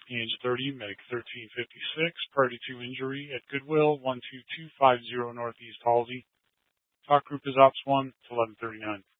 age 30, Meg 1356, party to injury at Goodwill, 12250 Northeast Halsey. Talk group is Ops 1 to 1139.